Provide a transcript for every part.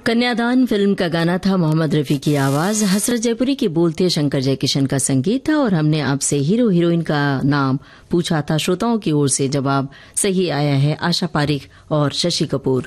कन्यादान फिल्म का गाना था, मोहम्मद रफी की आवाज, हसरत जयपुरी की बोल थे, शंकर जयकिशन का संगीत था। और हमने आपसे हीरो हीरोइन का नाम पूछा था। श्रोताओं की ओर से जवाब सही आया है, आशा पारिक और शशि कपूर।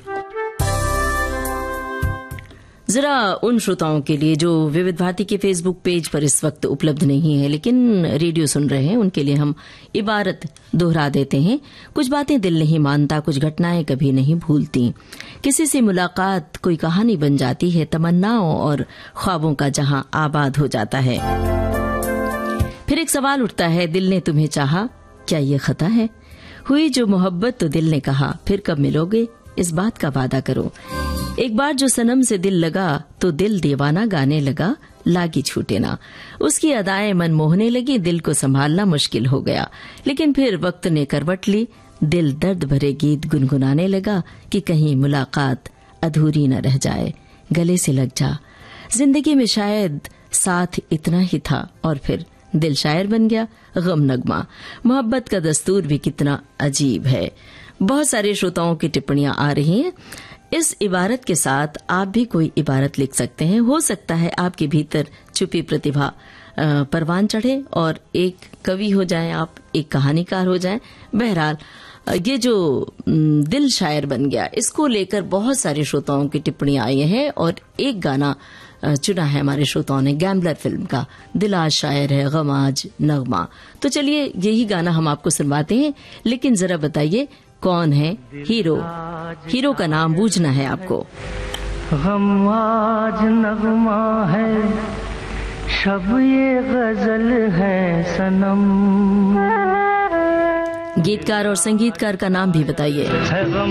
जरा उन श्रोताओं के लिए जो विविध भारती के फेसबुक पेज पर इस वक्त उपलब्ध नहीं है लेकिन रेडियो सुन रहे हैं, उनके लिए हम इबारत दोहरा देते हैं। कुछ बातें दिल नहीं मानता, कुछ घटनाएं कभी नहीं भूलती। किसी से मुलाकात कोई कहानी बन जाती है, तमन्नाओं और ख्वाबों का जहां आबाद हो जाता है। फिर एक सवाल उठता है, दिल ने तुम्हें चाहा, क्या ये खता है? हुई जो मोहब्बत तो दिल ने कहा, फिर कब मिलोगे, इस बात का वादा करो। एक बार जो सनम से दिल लगा तो दिल दीवाना गाने लगा, लागी छूटे ना। उसकी अदाएं मन मोहने लगी, दिल को संभालना मुश्किल हो गया। लेकिन फिर वक्त ने करवट ली, दिल दर्द भरे गीत गुनगुनाने लगा कि कहीं मुलाकात अधूरी न रह जाए, गले से लग जा। जिंदगी में शायद साथ इतना ही था और फिर दिल शायर बन गया, गम नगमा। मोहब्बत का दस्तूर भी कितना अजीब है। बहुत सारे श्रोताओं की टिप्पणियां आ रही हैं। इस इबारत के साथ आप भी कोई इबारत लिख सकते हैं। हो सकता है आपके भीतर छुपी प्रतिभा परवान चढ़े और एक कवि हो जाएं, आप एक कहानीकार हो जाएं। बहरहाल ये जो दिल शायर बन गया, इसको लेकर बहुत सारे श्रोताओं की टिप्पणियां आई हैं और एक गाना चुना है हमारे श्रोताओं ने गैम्बलर फिल्म का, दिल आज शायर है गम आज नगमा। तो चलिए यही गाना हम आपको सुनवाते हैं, लेकिन जरा बताइए कौन है हीरो? हीरो का नाम बूझना है आपको। गम आज नगमा है, शब ये गजल है सनम। गीतकार और संगीतकार का नाम भी बताइए।